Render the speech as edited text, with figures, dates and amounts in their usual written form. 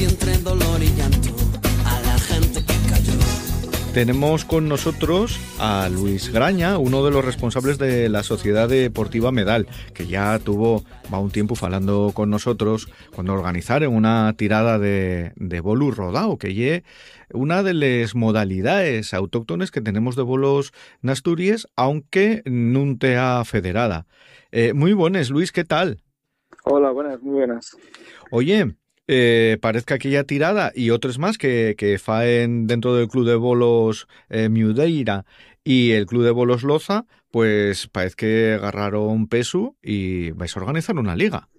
y entre dolor y llanto a la gente que cayó. Tenemos con nosotros a Luis Graña, uno de los responsables de la Sociedad Deportiva Medal, que ya tuvo un tiempo falando con nosotros cuando organizaron una tirada de bolu rodao, que lle una de las modalidades autóctones que tenemos de bolos en Asturias, aunque nun tea federada. Muy buenas, Luis, ¿qué tal? Hola, buenas, muy buenas. Oye, parezca aquella tirada y otros más que faen dentro del Club de Bolos Miudeira y el Club de Bolos Loza, pues parece que agarraron peso y vais a organizar una liga.